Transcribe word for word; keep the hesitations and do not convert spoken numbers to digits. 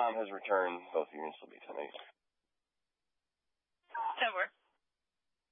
mom has returned. Both units will be tonight.